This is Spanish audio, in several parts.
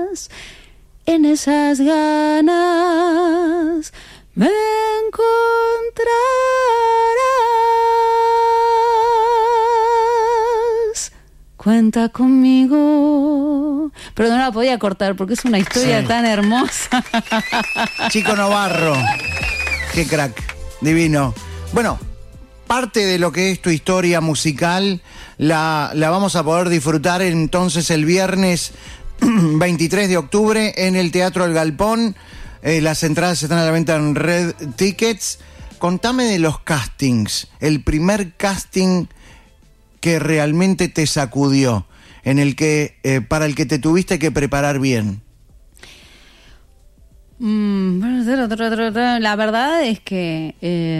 en esas ganas me encontrarás. Cuenta conmigo. Pero no la podía cortar porque es una historia tan hermosa. Chico Novarro. Qué crack. Divino. Bueno, parte de lo que es tu historia musical la vamos a poder disfrutar entonces el viernes 23 de octubre en el Teatro El Galpón. Las entradas están a la venta en Red Tickets. Contame de los castings. El primer casting que realmente te sacudió, en el que para el que te tuviste que preparar bien. La verdad es que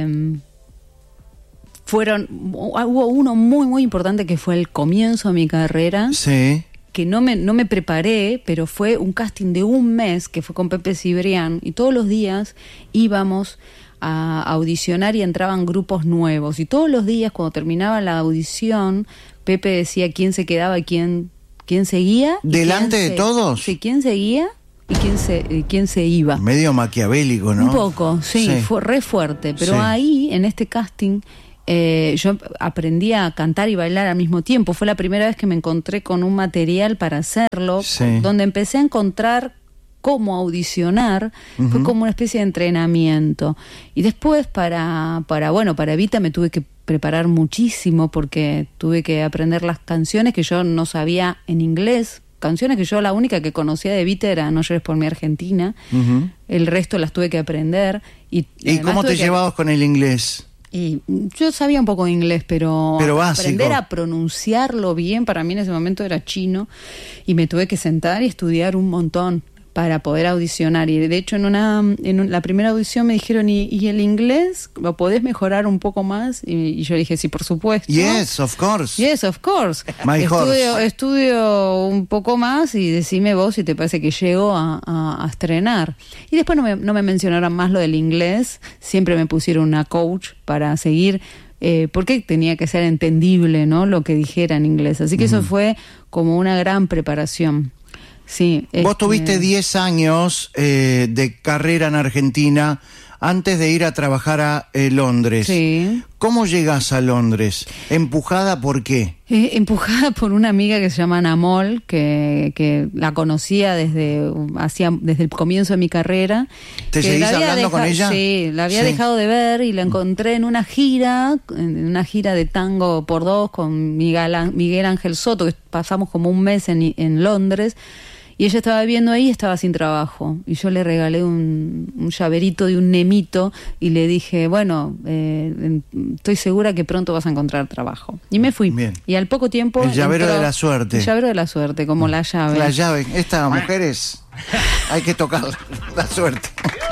hubo uno muy muy importante que fue el comienzo de mi carrera. Sí. Que no me preparé, pero fue un casting de un mes que fue con Pepe Cibrián y todos los días íbamos a audicionar y entraban grupos nuevos y todos los días cuando terminaba la audición Pepe decía quién se quedaba y quién seguía. ¿Delante de todos? Sí, quién seguía y quién se iba. Medio maquiavélico, ¿no? Un poco, sí. Fue re fuerte, pero ahí en este casting yo aprendí a cantar y bailar al mismo tiempo. Fue la primera vez que me encontré con un material para hacerlo, donde empecé a encontrar cómo audicionar. Fue como una especie de entrenamiento. Y después para Evita me tuve que preparar muchísimo porque tuve que aprender las canciones que yo no sabía en inglés. Canciones que yo la única que conocía de Evita era No llores por mi Argentina. El resto las tuve que aprender. ¿Y cómo te llevabas con el inglés? Y yo sabía un poco de inglés, pero aprender a pronunciarlo bien para mí en ese momento era chino y me tuve que sentar y estudiar un montón para poder audicionar. Y de hecho en la primera audición me dijeron ¿y el inglés lo podés mejorar un poco más? Y yo dije sí, por supuesto. Yes, of course. Estudio un poco más y decime vos si te parece que llego a estrenar. Y después no me mencionaron más lo del inglés, siempre me pusieron una coach para seguir, porque tenía que ser entendible, ¿no? Lo que dijera en inglés. Así que eso fue como una gran preparación. Sí, vos tuviste 10 años de carrera en Argentina antes de ir a trabajar a Londres. Sí. ¿Cómo llegás a Londres? ¿Empujada por qué? Empujada por una amiga que se llama Ana Moll, que la conocía desde el comienzo de mi carrera. ¿Te seguís hablando con ella? Sí, la había dejado de ver y la encontré en una gira de tango por dos con Miguel Ángel Soto, que pasamos como un mes en Londres. Y ella estaba viviendo ahí y estaba sin trabajo. Y yo le regalé un llaverito de un nemito y le dije, bueno, estoy segura que pronto vas a encontrar trabajo. Y me fui. Bien. Y al poco tiempo... El llavero de la suerte. El llavero de la suerte, como la llave. La llave. Estas mujeres hay que tocar la suerte.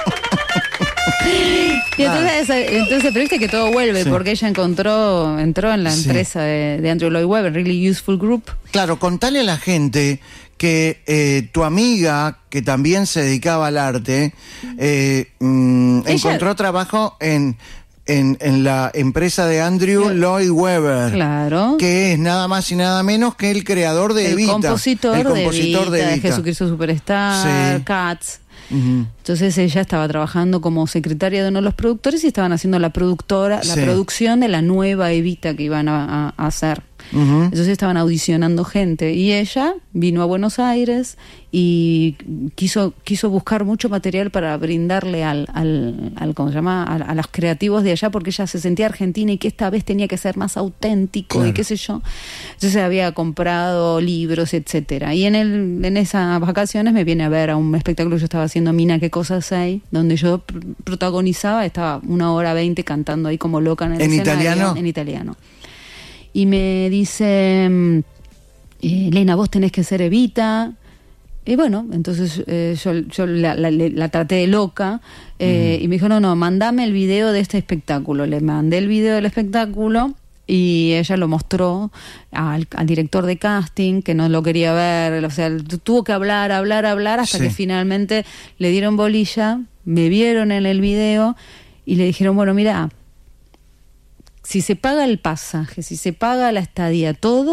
Y entonces, pero viste que todo vuelve, porque ella entró en la empresa de Andrew Lloyd Webber, Really Useful Group. Claro, contale a la gente que tu amiga, que también se dedicaba al arte, encontró trabajo en la empresa de Andrew Lloyd Webber. Claro. Que es nada más y nada menos que el creador de Evita. El compositor de Evita, de Jesucristo Superstar, Cats. Entonces ella estaba trabajando como secretaria de uno de los productores y estaban haciendo la producción de la nueva Evita que iban a hacer. Entonces estaban audicionando gente y ella vino a Buenos Aires y quiso buscar mucho material para brindarle al ¿cómo se llama? A los creativos de allá, porque ella se sentía argentina y que esta vez tenía que ser más auténtico, y qué sé yo. Entonces había comprado libros, etcétera. Y en esas vacaciones me viene a ver a un espectáculo que yo estaba haciendo, Mina, ¿qué cosas hay? Donde yo protagonizaba, estaba 1:20 cantando ahí como loca en el escenario. ¿Italiano? En italiano. Y me dice, Elena, vos tenés que ser Evita. Y bueno, entonces yo la traté de loca, y me dijo, no, mandame el video de este espectáculo. Le mandé el video del espectáculo y ella lo mostró al director de casting, que no lo quería ver. O sea, tuvo que hablar hasta que finalmente le dieron bolilla, me vieron en el video y le dijeron, bueno, mira, si se paga el pasaje, si se paga la estadía, todo,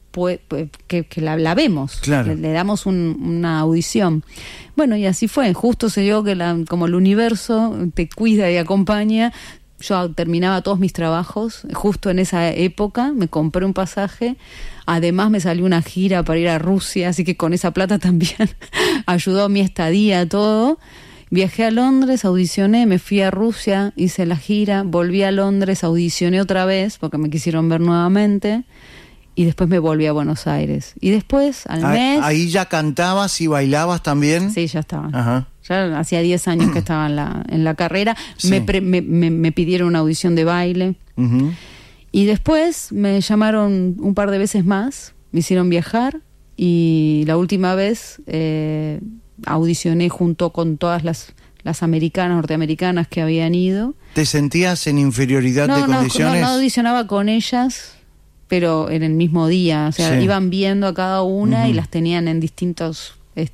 que la vemos, claro. le damos una audición. Bueno, y así fue, justo se dio que como el universo te cuida y acompaña. Yo terminaba todos mis trabajos justo en esa época, me compré un pasaje, además me salió una gira para ir a Rusia, así que con esa plata también ayudó a mi estadía, todo. Viajé a Londres, audicioné, me fui a Rusia, hice la gira, volví a Londres, audicioné otra vez porque me quisieron ver nuevamente y después me volví a Buenos Aires. Y después, al mes... ¿Ahí ya cantabas y bailabas también? Sí, ya estaba. Ajá. Ya hacía 10 años que estaba en la carrera. Sí. Me pidieron una audición de baile. Uh-huh. Y después me llamaron un par de veces más, me hicieron viajar y la última vez audicioné junto con todas las norteamericanas que habían ido. ¿Te sentías en inferioridad de condiciones? No audicionaba con ellas, pero en el mismo día. O sea, sí. Iban viendo a cada una uh-huh. y las tenían en distintos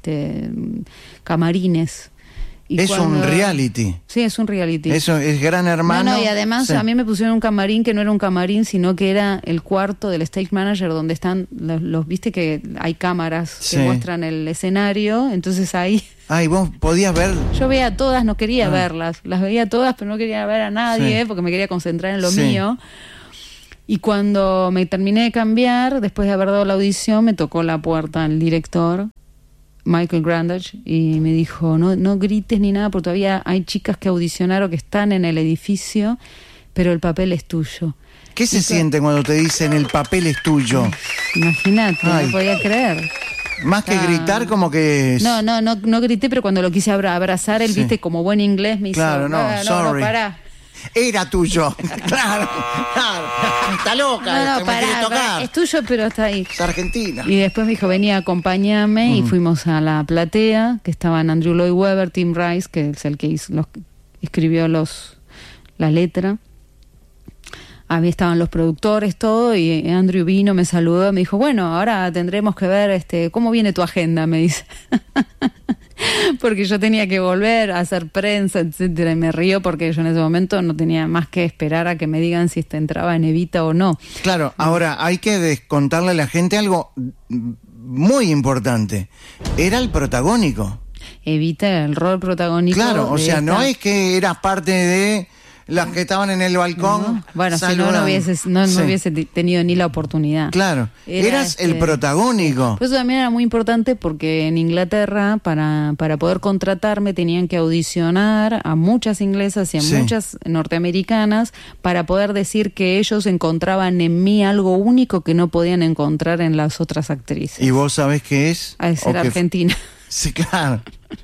camarines. Y es un reality. Sí, es un reality. Eso es Gran Hermano. No, y además sí. A mí me pusieron un camarín que no era un camarín, sino que era el cuarto del stage manager donde están los viste que hay cámaras sí. que muestran el escenario, entonces ahí... ¿Y vos podías ver? Yo veía a todas, no quería verlas, las veía todas, pero no quería ver a nadie, sí. Porque me quería concentrar en lo sí. mío. Y cuando me terminé de cambiar, después de haber dado la audición, me tocó la puerta el director, Michael Grandage, y me dijo, no grites ni nada, porque todavía hay chicas que audicionaron que están en el edificio, pero el papel es tuyo. ¿Qué se siente cuando te dicen el papel es tuyo? Imagínate, no podía creer. Más que gritar, como que... No grité, pero cuando lo quise abrazar, él, sí. Viste, como buen inglés, me hizo... Claro, no, pará. Era tuyo. Claro. Está loca, me quiere tocar. Es tuyo, pero está ahí. Es Argentina. Y después me dijo, vení, acompáñame, y fuimos a la platea, que estaban Andrew Lloyd Webber, Tim Rice, que es el que escribió la letra. A mí estaban los productores, todo, y Andrew vino, me saludó, me dijo, bueno, ahora tendremos que ver cómo viene tu agenda, me dice. Porque yo tenía que volver a hacer prensa, etcétera, y me río porque yo en ese momento no tenía más que esperar a que me digan si entraba en Evita o no. Claro, ahora hay que descontarle a la gente algo muy importante. Era el protagónico. Evita el rol protagónico. Claro, o sea, no es que eras parte de las que estaban en el balcón. No. Bueno, si no hubiese tenido ni la oportunidad. Claro, eras el protagónico. Pues eso también era muy importante porque en Inglaterra, para poder contratarme, tenían que audicionar a muchas inglesas y a muchas norteamericanas para poder decir que ellos encontraban en mí algo único que no podían encontrar en las otras actrices. ¿Y vos sabés qué es? A ser argentina. Sí, claro.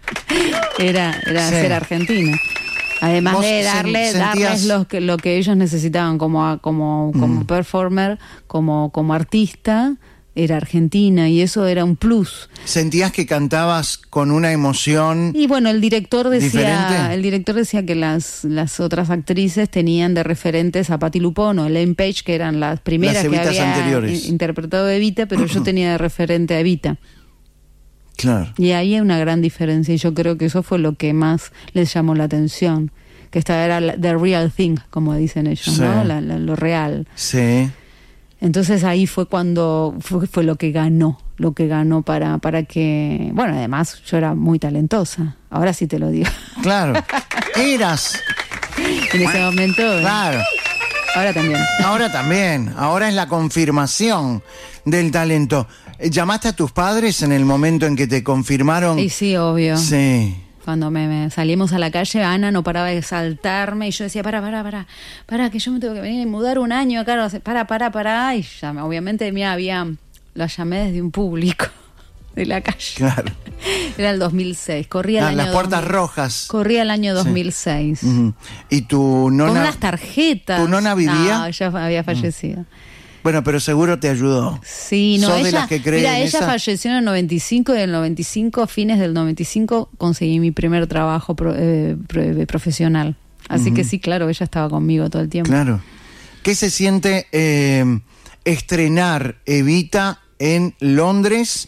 Era ser argentina. Además de darles lo que ellos necesitaban como performer, como artista, era argentina, y eso era un plus. ¿Sentías que cantabas con una emoción? Y bueno, el director decía diferente? que las otras actrices tenían de referentes a Patti LuPone o Elaine Paige, que eran las primeras que había interpretado a Evita, pero yo tenía de referente a Evita. Claro. Y ahí hay una gran diferencia, y yo creo que eso fue lo que más les llamó la atención, que esta era the real thing, como dicen ellos, sí. ¿No? Lo real. Sí. Entonces ahí fue cuando fue lo que ganó para que... Bueno, además yo era muy talentosa, ahora sí te lo digo. Claro, eras. En ese momento... Claro. Ahora también. Ahora es la confirmación del talento. ¿Llamaste a tus padres en el momento en que te confirmaron? Sí, obvio. Sí. Cuando me salimos a la calle, Ana no paraba de saltarme y yo decía, para, que yo me tengo que venir a mudar un año acá, para. Y ya, obviamente la llamé desde un público de la calle. Claro. Era el 2006, corría el año... Las puertas rojas. Corría el año 2006. Sí. Uh-huh. ¿Y tu nona? Con las tarjetas. ¿Tu nona vivía? No, ya había fallecido. Bueno, pero seguro te ayudó. Sí, no, ¿Sos de las que creen ella falleció en el 95 y en el 95, fines del 95, conseguí mi primer trabajo profesional. Así que sí, claro, ella estaba conmigo todo el tiempo. Claro. ¿Qué se siente estrenar Evita en Londres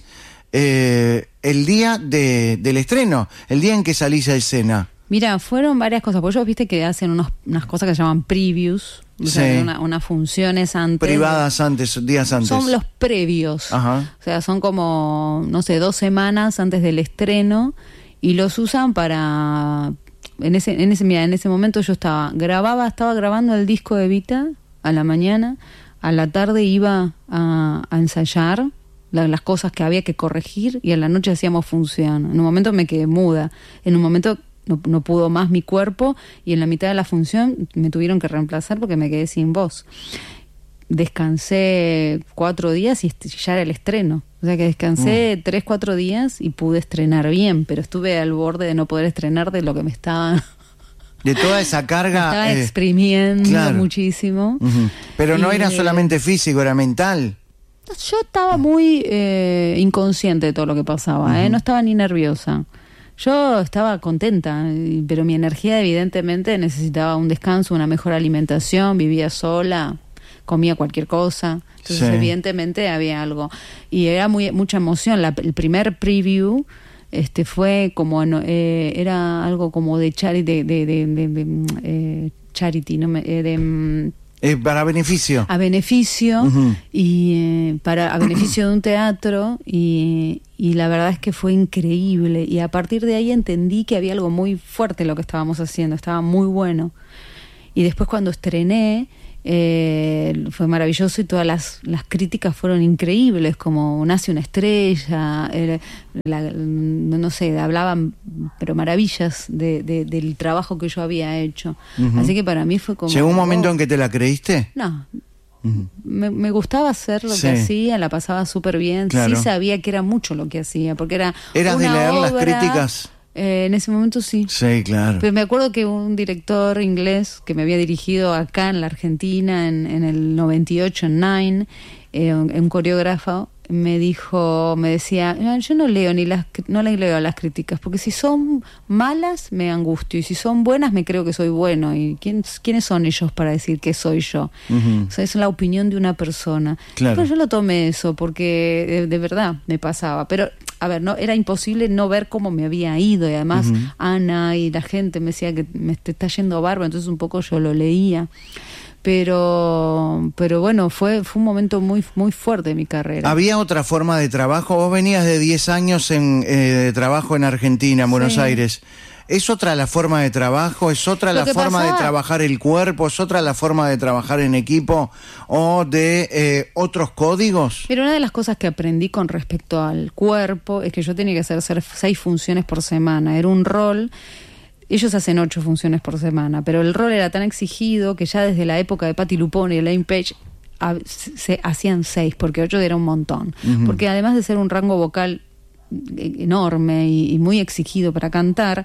el día del estreno, el día en que salís a escena? Mira, fueron varias cosas, porque ellos viste que hacen unas cosas que se llaman previews, O sea, unas funciones antes. Privadas días antes. Son los previos. Ajá. O sea, son como, no sé, 2 semanas antes del estreno y los usan para... En ese momento yo estaba grabando el disco de Evita a la mañana, a la tarde iba a ensayar las cosas que había que corregir y a la noche hacíamos función. En un momento me quedé muda, en un momento no pudo más mi cuerpo y en la mitad de la función me tuvieron que reemplazar porque me quedé sin voz. Descansé 4 días y ya era el estreno. O sea que descansé 3-4 días y pude estrenar bien, pero estuve al borde de no poder estrenar de lo que me estaba... De toda esa carga... Me estaba exprimiendo muchísimo. Uh-huh. Pero no era solamente físico, era mental. Yo estaba muy inconsciente de todo lo que pasaba, no estaba ni nerviosa. Yo estaba contenta, pero mi energía evidentemente necesitaba un descanso, una mejor alimentación, vivía sola, comía cualquier cosa. Entonces evidentemente había algo. Y era mucha emoción. El primer preview fue como... era algo como de charity, charity, no me... para beneficio. A beneficio, y a beneficio de un teatro, y la verdad es que fue increíble. Y a partir de ahí entendí que había algo muy fuerte en lo que estábamos haciendo, estaba muy bueno. Y después cuando estrené, fue maravilloso y todas las críticas fueron increíbles, como Nace una estrella, no sé, hablaban pero maravillas del trabajo que yo había hecho. Así que para mí fue como... ¿Llegó un momento en que te la creíste? No. Me gustaba hacer lo que hacía, la pasaba súper bien. Claro. Sí sabía que era mucho lo que hacía, porque era ¿Eras una de leer obra, las críticas? En ese momento sí. Sí, claro. Pero me acuerdo que un director inglés que me había dirigido acá en la Argentina en el 98, en Nine, un coreógrafo, me decía, yo no leo las críticas, porque si son malas me angustio y si son buenas me creo que soy bueno. ¿Y quiénes son ellos para decir que soy yo? O sea, es la opinión de una persona. Claro. Pero yo lo tomé eso porque de verdad me pasaba. Pero, a ver, no era imposible no ver cómo me había ido, y además Ana y la gente me decía que te está yendo bárbaro, entonces un poco yo lo leía. Pero bueno, fue un momento muy muy fuerte de mi carrera. ¿Había otra forma de trabajo? Vos venías de 10 años de trabajo en Argentina, en Buenos Aires. ¿Es otra la forma de trabajo? ¿Es otra la forma de trabajar el cuerpo? ¿Es otra la forma de trabajar en equipo? ¿O de otros códigos? Pero una de las cosas que aprendí con respecto al cuerpo es que yo tenía que hacer 6 funciones por semana. Era un rol... Ellos hacen 8 funciones por semana, pero el rol era tan exigido que ya desde la época de Patti Lupone y Elaine Page se hacían 6, porque 8 era un montón. Porque además de ser un rango vocal enorme y muy exigido para cantar,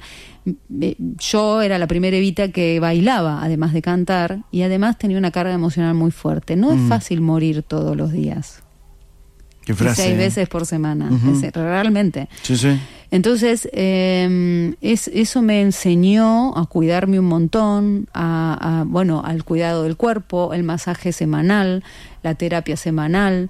yo era la primera Evita que bailaba además de cantar, y además tenía una carga emocional muy fuerte. No es fácil morir todos los días. Qué frase, 6 veces por semana, realmente. Sí, sí. Entonces, eso me enseñó a cuidarme un montón, al cuidado del cuerpo, el masaje semanal, la terapia semanal,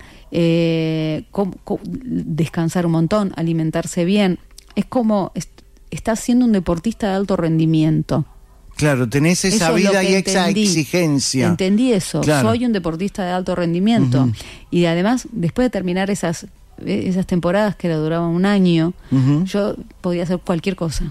descansar un montón, alimentarse bien. Es como estás siendo un deportista de alto rendimiento. Claro, tenés esa vida y esa exigencia. Entendí eso. Claro. Soy un deportista de alto rendimiento. Y además, después de terminar esas temporadas que duraban un año, yo podía hacer cualquier cosa.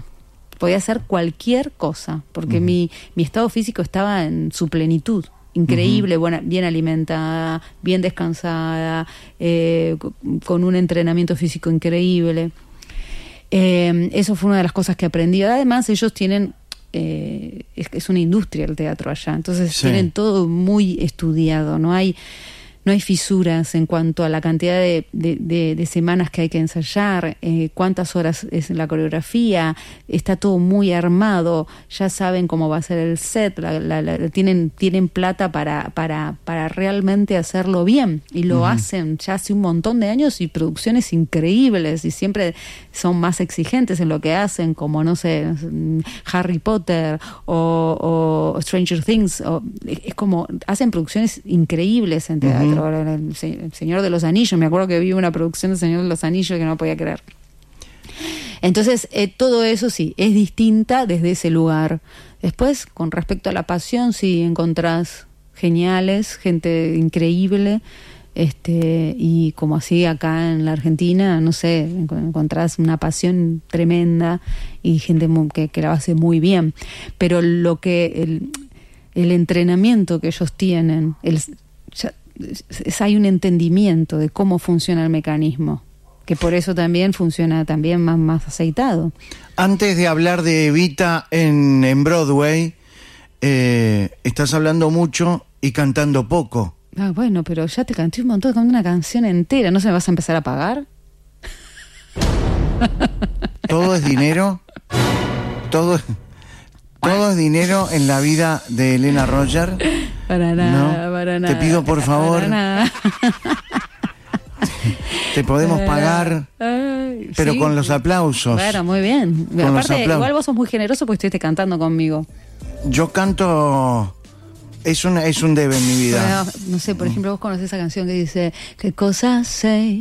Porque mi estado físico estaba en su plenitud. Increíble, bien alimentada, bien descansada, con un entrenamiento físico increíble. Eso fue una de las cosas que aprendí. Además, ellos tienen... es una industria el teatro allá, entonces tienen todo muy estudiado, no hay fisuras en cuanto a la cantidad de semanas que hay que ensayar, cuántas horas es la coreografía, está todo muy armado, ya saben cómo va a ser el set, tienen plata para realmente hacerlo bien, y lo hacen ya hace un montón de años, y producciones increíbles, y siempre son más exigentes en lo que hacen, como no sé, Harry Potter o Stranger Things, es como hacen producciones increíbles en teatro. El Señor de los Anillos, me acuerdo que vi una producción de Señor de los Anillos que no podía creer. Entonces, todo eso sí, es distinta desde ese lugar. Después, con respecto a la pasión, sí encontrás geniales, gente increíble. Y como así acá en la Argentina, no sé, encontrás una pasión tremenda y gente que la hace muy bien. Pero el entrenamiento que ellos tienen, hay un entendimiento de cómo funciona el mecanismo, que por eso también funciona también más aceitado. Antes de hablar de Evita en Broadway, estás hablando mucho y cantando poco. Ah, bueno, pero ya te canté un montón, con una canción entera. ¿No se me vas a empezar a pagar? ¿Todo es dinero? ¿Todo es dinero en la vida de Helena Roger? Para nada, ¿no? Para nada. Te pido por favor. Para nada. Te podemos pagar, pero sí, con los aplausos. Bueno, muy bien. Aparte, igual vos sos muy generoso porque estuviste cantando conmigo. Yo canto... Es un debe en mi vida. Bueno, no sé, por ejemplo, vos conocés esa canción que dice: ¿qué cosas sé?